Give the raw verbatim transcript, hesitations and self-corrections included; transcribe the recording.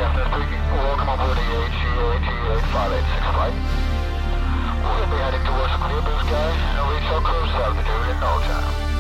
Captain speaking. Welcome aboard the A G A G eight five eight six flight. We'll be heading towards the clear blue sky and reach our cruise altitude in no time.